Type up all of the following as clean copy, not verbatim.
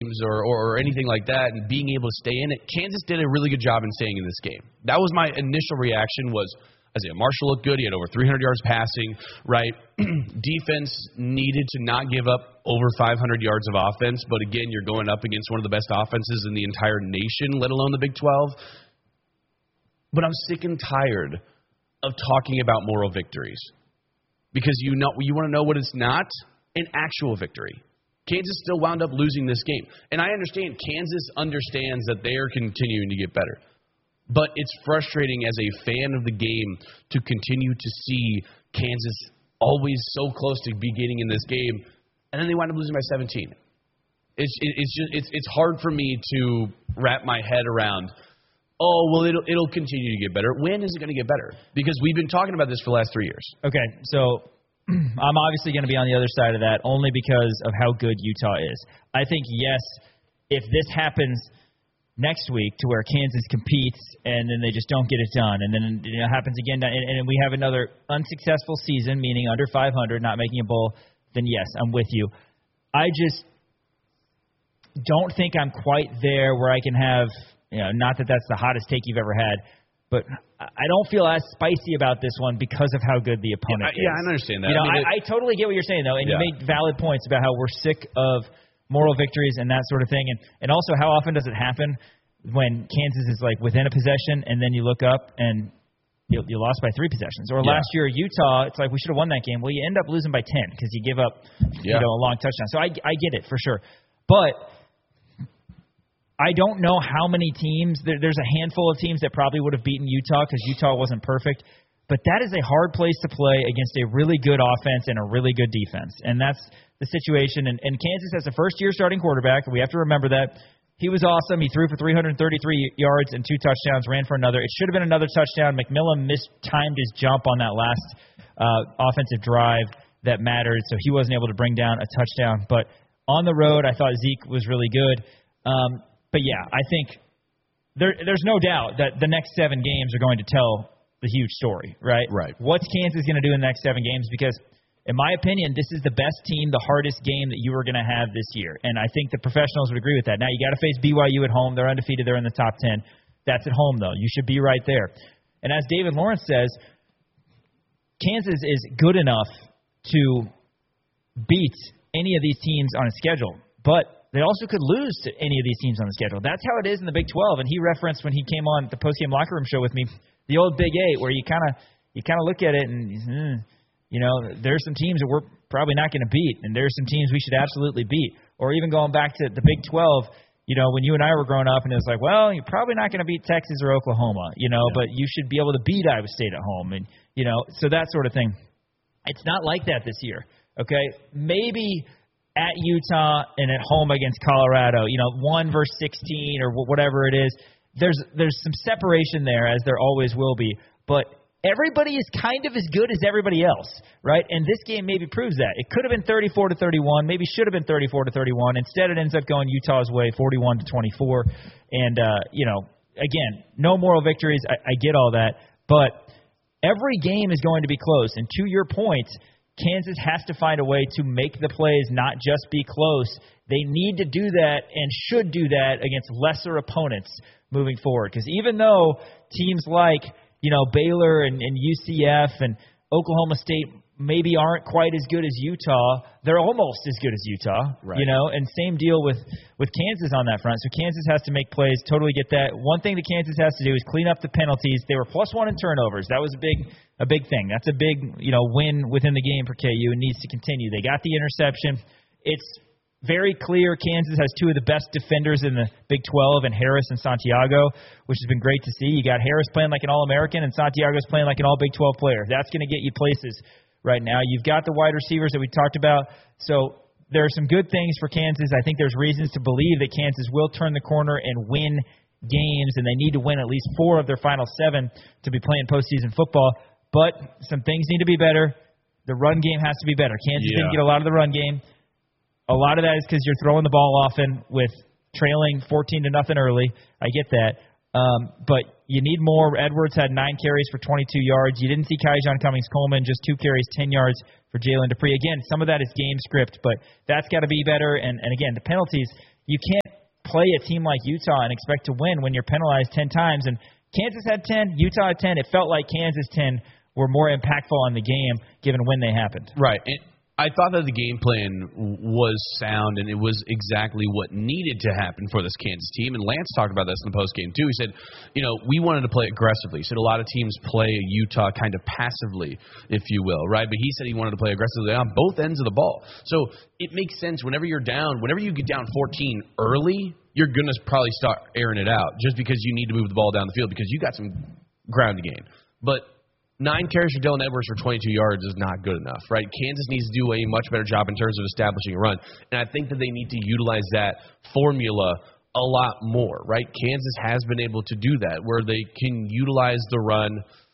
games or anything like that and being able to stay in it. Kansas did a really good job in staying in this game. That was my initial reaction was Isaiah Marshall looked good. He had over 300 yards passing, right? Defense needed to not give up over 500 yards of offense, but again, you're going up against one of the best offenses in the entire nation, let alone the Big 12. But I'm sick and tired of talking about moral victories because you want to know what it's not? An actual victory. Kansas still wound up losing this game. And I understand Kansas understands that they are continuing to get better. But it's frustrating as a fan of the game to continue to see Kansas always so close to be getting in this game, and then they wind up losing by 17. It's hard for me to wrap my head around, it'll continue to get better. When is it going to get better? Because we've been talking about this for the last 3 years. Okay, so I'm obviously going to be on the other side of that only because of how good Utah is. I think, yes, if this happens next week to where Kansas competes and then they just don't get it done, and then it happens again, and we have another unsuccessful season, meaning under 500, not making a bowl, then yes, I'm with you. I just don't think I'm quite there where I can have, not that that's the hottest take you've ever had, but I don't feel as spicy about this one because of how good the opponent is. Yeah, I understand that. I totally get what you're saying, though, and you made valid points about how we're sick of moral victories and that sort of thing. And also, how often does it happen when Kansas is like within a possession and then you look up and you lost by 3 possessions? Or last year, Utah, it's like we should have won that game. Well, you end up losing by 10 because you give up a long touchdown. So I get it for sure. But I don't know how many teams. There's a handful of teams that probably would have beaten Utah because Utah wasn't perfect. But that is a hard place to play against a really good offense and a really good defense. And that's the situation. And Kansas has a first-year starting quarterback, and we have to remember that. He was awesome. He threw for 333 yards and 2 touchdowns, ran for another. It should have been another touchdown. McMillan mistimed his jump on that last offensive drive that mattered, so he wasn't able to bring down a touchdown. But on the road, I thought Zeke was really good. But, yeah, I think there's no doubt that the next 7 games are going to tell the huge story, right? Right. What's Kansas going to do in the next 7 games? Because, in my opinion, this is the best team, the hardest game that you are going to have this year. And I think the professionals would agree with that. Now, you got to face BYU at home. They're undefeated. They're in the top 10. That's at home, though. You should be right there. And as David Lawrence says, Kansas is good enough to beat any of these teams on a schedule. But they also could lose to any of these teams on the schedule. That's how it is in the Big 12. And he referenced when he came on the postgame locker room show with me, the old Big 8, where you kind of look at it and there's some teams that we're probably not going to beat, and there's some teams we should absolutely beat. Or even going back to the Big 12, when you and I were growing up, and it was like, well, you're probably not going to beat Texas or Oklahoma, but you should be able to beat Iowa State at home, and so that sort of thing. It's not like that this year. Okay, maybe at Utah and at home against Colorado, 1 versus 16 or whatever it is. There's some separation there, as there always will be, but everybody is kind of as good as everybody else, right? And this game maybe proves that. It could have been 34-31, maybe should have been 34-31. Instead, it ends up going Utah's way, 41-24. And again, no moral victories. I get all that, but every game is going to be close. And to your point, Kansas has to find a way to make the plays not just be close. They need to do that and should do that against lesser opponents moving forward. Because even though teams like Baylor and UCF and Oklahoma State maybe aren't quite as good as Utah, they're almost as good as Utah, right. And same deal with Kansas on that front. So Kansas has to make plays, totally get that. One thing that Kansas has to do is clean up the penalties. They were +1 in turnovers. That was a big thing. That's a big, win within the game for KU and needs to continue. They got the interception. It's very clear Kansas has 2 of the best defenders in the Big 12 in Harris and Santiago, which has been great to see. You got Harris playing like an All-American and Santiago's playing like an All-Big 12 player. That's going to get you places right now. You've got the wide receivers that we talked about. So there are some good things for Kansas. I think there's reasons to believe that Kansas will turn the corner and win games, and they need to win at least 4 of their final 7 to be playing postseason football. But some things need to be better. The run game has to be better. Kansas didn't get a lot of the run game. A lot of that is because you're throwing the ball often with trailing 14-0 early. I get that. But you need more. Edwards had 9 carries for 22 yards. You didn't see Kaijon Cummings-Coleman, just 2 carries, 10 yards for Jalen Dupree. Again, some of that is game script, but that's got to be better. And again, the penalties, you can't play a team like Utah and expect to win when you're penalized 10 times. And Kansas had 10, Utah had 10. It felt like Kansas 10 were more impactful on the game given when they happened. Right. I thought that the game plan was sound, and it was exactly what needed to happen for this Kansas team. And Lance talked about this in the postgame, too. He said, we wanted to play aggressively. He said a lot of teams play Utah kind of passively, if you will, right? But he said he wanted to play aggressively on both ends of the ball. So it makes sense whenever you get down 14 early, you're going to probably start airing it out just because you need to move the ball down the field because you got some ground to gain. But 9 carries for Dylan Edwards for 22 yards is not good enough, right? Kansas needs to do a much better job in terms of establishing a run. And I think that they need to utilize that formula a lot more, right? Kansas has been able to do that where they can utilize the run,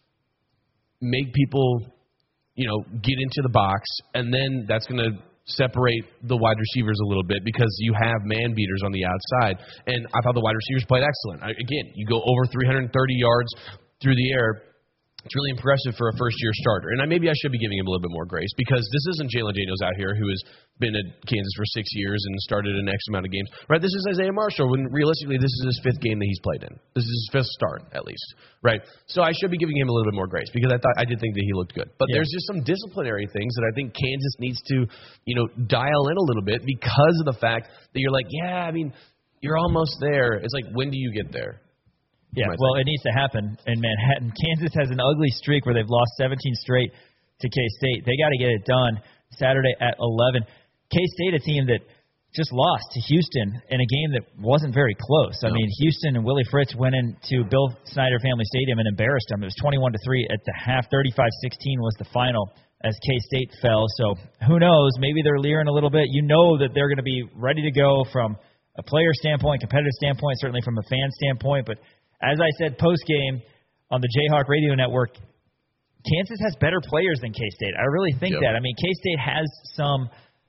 make people, get into the box, and then that's going to separate the wide receivers a little bit because you have man beaters on the outside. And I thought the wide receivers played excellent. Again, you go over 330 yards through the air. It's really impressive for a first-year starter. And maybe I should be giving him a little bit more grace because this isn't Jalen Daniels out here who has been at Kansas for 6 years and started an X amount of games. Right? This is Isaiah Marshall when realistically this is his 5th game that he's played in. This is his 5th start at least. Right? So I should be giving him a little bit more grace because I did think that he looked good. But there's just some disciplinary things that I think Kansas needs to, dial in a little bit because of the fact that you're like, you're almost there. It's like, when do you get there? Yeah, well, it needs to happen in Manhattan. Kansas has an ugly streak where they've lost 17 straight to K-State. They got to get it done Saturday at 11. K-State, a team that just lost to Houston in a game that wasn't very close. I mean, Houston and Willie Fritz went into Bill Snyder Family Stadium and embarrassed them. It was 21-3 at the half. 35-16 was the final as K-State fell. So who knows? Maybe they're leering a little bit. You know that they're going to be ready to go from a player standpoint, competitive standpoint, certainly from a fan standpoint, but as I said post-game on the Jayhawk Radio Network, Kansas has better players than K-State. I really think that. I mean, K-State has some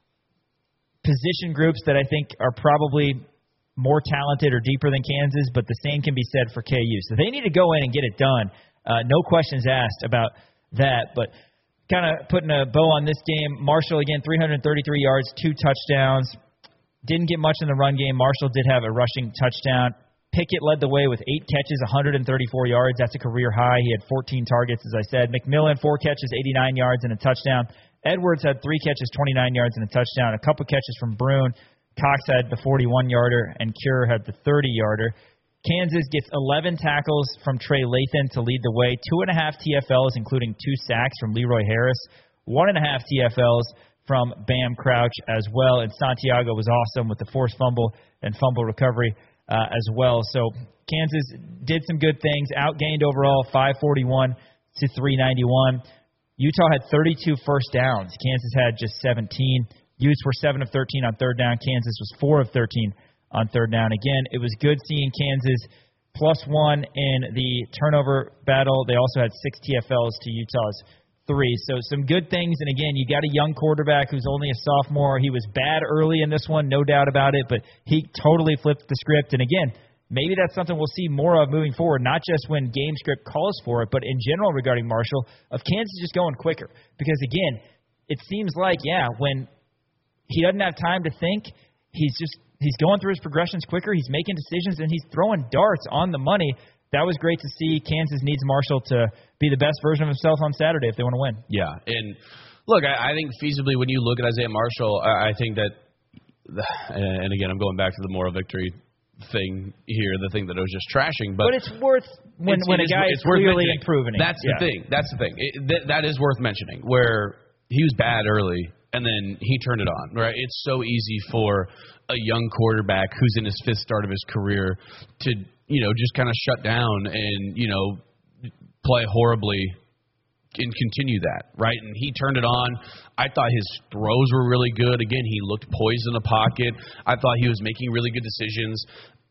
position groups that I think are probably more talented or deeper than Kansas, but the same can be said for KU. So they need to go in and get it done. No questions asked about that. But kind of putting a bow on this game, Marshall, again, 333 yards, 2 touchdowns. Didn't get much in the run game. Marshall did have a rushing touchdown. Pickett led the way with 8 catches, 134 yards. That's a career high. He had 14 targets, as I said. McMillan, 4 catches, 89 yards, and a touchdown. Edwards had 3 catches, 29 yards, and a touchdown. A couple catches from Brune. Cox had the 41-yarder, and Cure had the 30-yarder. Kansas gets 11 tackles from Trey Lathan to lead the way. 2.5 TFLs, including 2 sacks from Leroy Harris. 1.5 TFLs from Bam Crouch as well. And Santiago was awesome with the forced fumble and fumble recovery as well. So Kansas did some good things, outgained overall 541 to 391. Utah had 32 first downs. Kansas had just 17. Utes were 7 of 13 on third down. Kansas was 4 of 13 on third down. Again, it was good seeing Kansas +1 in the turnover battle. They also had 6 TFLs to Utah's 3. So some good things. And again, you got a young quarterback who's only a sophomore. He was bad early in this one, no doubt about it, but he totally flipped the script. And again, maybe that's something we'll see more of moving forward, not just when game script calls for it, but in general regarding Marshall, of Kansas just going quicker. Because again, it seems like, when he doesn't have time to think, he's going through his progressions quicker, he's making decisions, and he's throwing darts on the money. That was great to see. Kansas needs Marshall to be the best version of himself on Saturday if they want to win. Yeah, and look, I think feasibly when you look at Isaiah Marshall, I think that, and again, I'm going back to the moral victory thing here, the thing that I was just trashing. But it's worth when a guy is clearly improving. That's the thing. That's the thing. That is worth mentioning, where he was bad early, and then he turned it on, right? It's so easy for a young quarterback who's in his 5th start of his career to, just kind of shut down and, play horribly and continue that, right? And he turned it on. I thought his throws were really good. Again, he looked poised in the pocket. I thought he was making really good decisions.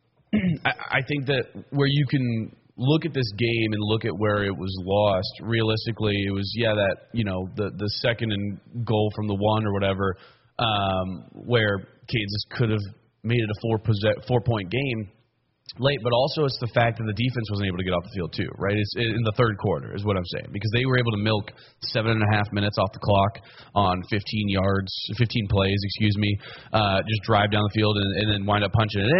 I think that where you can look at this game and look at where it was lost, realistically, it was, the second and goal from the 1 or whatever, where Kansas could have made it a 4-point game. late, but also it's the fact that the defense wasn't able to get off the field too, right? It's in the third quarter is what I'm saying, because they were able to milk 7.5 minutes off the clock on 15 plays, just drive down the field and then wind up punching it in.